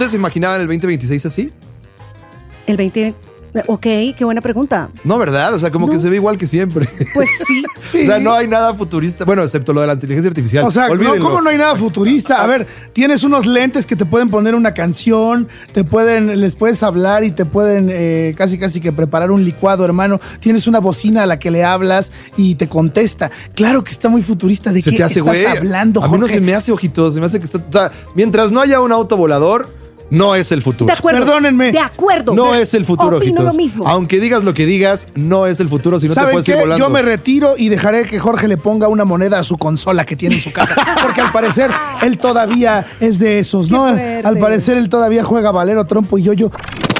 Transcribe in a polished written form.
¿Ustedes se imaginaban el 2026 así? El 20... Ok, qué buena pregunta. No, ¿verdad? O sea, como que se ve igual que siempre. Pues sí. O sea, no hay nada futurista. Bueno, excepto lo de la inteligencia artificial. O sea, ¿cómo no hay nada futurista? A ver, tienes unos lentes que te pueden poner una canción, les puedes hablar y te pueden casi que preparar un licuado, hermano. Tienes una bocina a la que le hablas y te contesta. Claro que está muy futurista. ¿De qué estás hablando, Jorge? A mí no se me hace ojitos, se me hace que está... O sea, mientras no haya un auto volador, no es el futuro. De acuerdo. Perdónenme. De acuerdo. No es el futuro, opino ojitos. lo mismo. Aunque digas lo que digas, no es el futuro si no te ¿Saben puedes qué? ir volando. Yo me retiro y dejaré que Jorge le ponga una moneda a su consola que tiene en su caja. Porque al parecer él todavía es de esos, ¿no? Qué fuerte. Al parecer él todavía juega Valero, Trompo y Yo-Yo.